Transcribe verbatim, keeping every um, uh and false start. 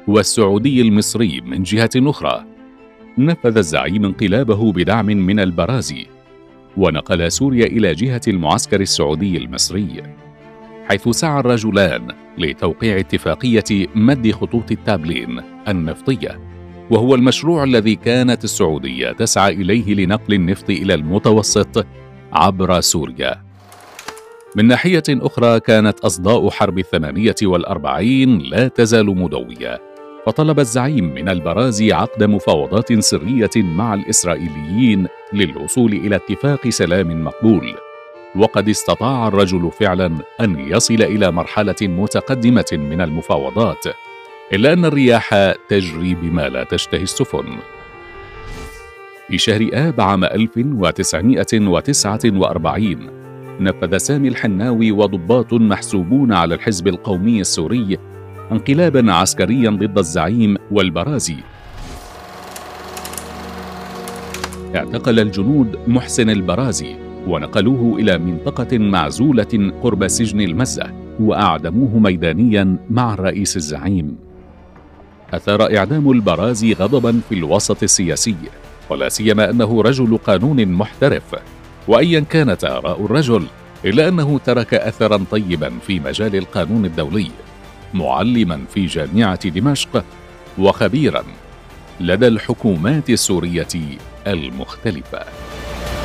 والسعودي المصري من جهة أخرى. نفذ الزعيم انقلابه بدعم من البرازي، ونقل سوريا إلى جهة المعسكر السعودي المصري، حيث سعى الرجلان لتوقيع اتفاقية مد خطوط التابلين النفطية، وهو المشروع الذي كانت السعودية تسعى إليه لنقل النفط إلى المتوسط عبر سوريا. من ناحية أخرى، كانت أصداء حرب الثمانية والأربعين لا تزال مدوية، فطلب الزعيم من البرازي عقد مفاوضات سرية مع الإسرائيليين للوصول إلى اتفاق سلام مقبول، وقد استطاع الرجل فعلا أن يصل إلى مرحلة متقدمة من المفاوضات، إلا أن الرياح تجري بما لا تشتهي السفن. في شهر آب عام ألف وتسعمائة وتسعة وأربعين نفذ سامي الحناوي وضباط محسوبون على الحزب القومي السوري انقلابا عسكريا ضد الزعيم والبرازي. اعتقل الجنود محسن البرازي ونقلوه إلى منطقة معزولة قرب سجن المزة، وأعدموه ميدانيا مع الرئيس الزعيم. أثار إعدام البرازي غضبا في الوسط السياسي، ولا سيما أنه رجل قانون محترف، وأيا كانت آراء الرجل إلا أنه ترك أثرا طيبا في مجال القانون الدولي، معلما في جامعة دمشق وخبيرا لدى الحكومات السورية المختلفة.